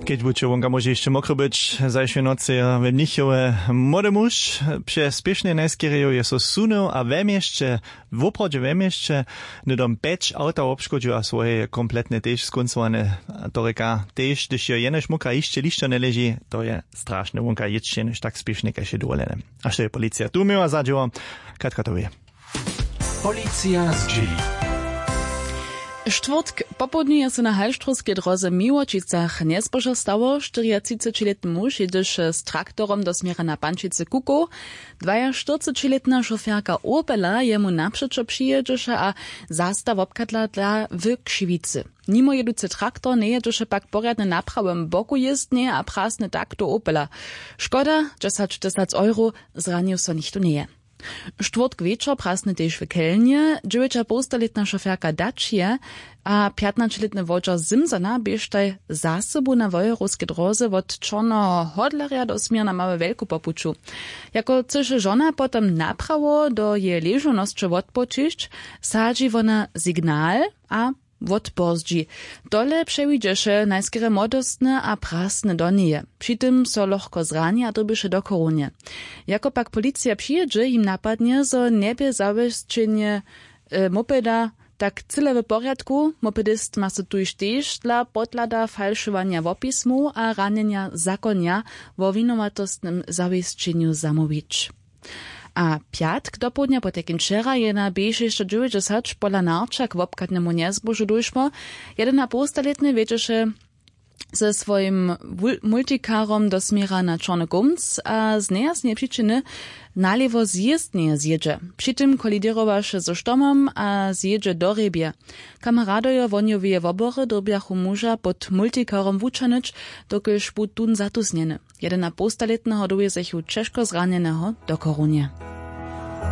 Keď buďte vonka môže ešte mokro byť, zajšie noci v Mnichove młody muž przy spiešnej najskiereju je so sunul a ešte, v oprode ešte, nedom 5 auta obškodžil a svoje kompletne tiež skoncované. To reka tiež, když je jenež muka ešte lišto neleží, to je strašné vonka ešte než tak spiešne, keď je dovolené. A što je policia tu miła zadživo, Katka to vie. Policja z G. Štvrtk popodnie sa na Halštrovskej droze Miłočicach nezbožo stało 40-letný muž, jedyž s traktorom do smiera na Pančice Kuku. 42-letná šoférka Opela jemu naprzeczo přijedyše a zastav obkadla dla w Kšivici. Nimo jedúci traktor nejedyše pak poriadne na prawym boku jezdnie a prasne tak do Opela. Škoda, 10 euro, zranił so nichto nie je. Štvrtk večer prasne tež v Kelnie, 9,5-letná šoférka Dacia a 15-letný vodžar Zimzana biežtaj za sebu na Wojerovskej droze od Čorného hodlaria do smierna małe veľkú popuču. Jako chceše žona potom napravo do jej ležonosće odpočišť, sadži ona signál a odbozdži. Dole przewidzieše najskere modostne a prasne do nie. Przy tym so lohko zrani a dobyše do korunie. Jako pak policja przyjedzie, im napadnie, so niebie zaweszczenie mopeda, tak cyle w porядku, mopedist ma se tuż też dla podlada falszowania wopismu a ranienia zakonia wo winowatostnym zaweszczeniu zamówić. A piatk do południa po takim wczera je na B690 pola Narčak w obkadnemu niezbożu dojszło. 1,5-letny wiedziesze ze swoim multikarom do smiera na Czorny Gumc, a z nejasnej przyczyny nalewo zjezdnie zjedzie. Przy tym kolidirowaše ze sztomom a zjedzie do Rebie. Kameradojo woniowie wobory dobiachu muža pod multikarom wučanyč, dokelž bud tun zatusnieny. 1,5-letnego hoduje zechu ciężko zranionego do korunie.